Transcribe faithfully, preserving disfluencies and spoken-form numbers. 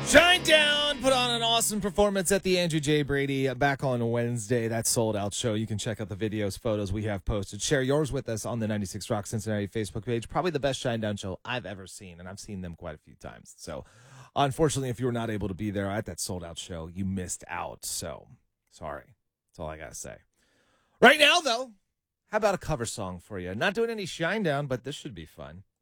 Shinedown put on an awesome performance at the Andrew J. Brady back on Wednesday. That sold out show. You can check out the videos, photos we have posted. Share yours with us on the ninety-six Rock Cincinnati Facebook page. Probably the best Shinedown show I've ever seen, and I've seen them quite a few times. So, unfortunately, if you were not able to be there at that sold out show, you missed out. So, sorry. That's all I got to say. Right now, though, how about a cover song for you? Not doing any Shinedown, but this should be fun.